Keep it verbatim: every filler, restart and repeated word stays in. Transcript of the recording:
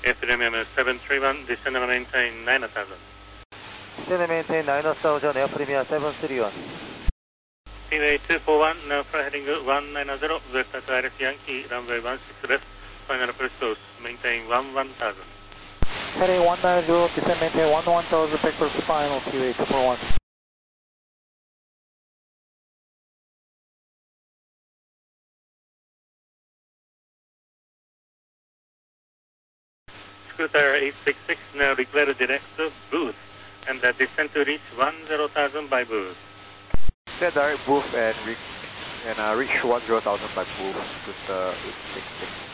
Premium seven three one, descend and maintain nine thousand. Descend and maintain nine thousand, Air Premium seven three one. Seaway two four one, now fly heading one nine zero, West Atlantic Yankee, runway one six left, final approach course, maintain one one thousand. Heading one nine zero, descend maintain one one thousand, backwards final, Seaway two four one. Scooter eight six six, now declare direct booth, and the descent to reach one zero thousand by booth. Set direct booth and reach, and uh, reach one zero thousand by booth, Scooter eight six six.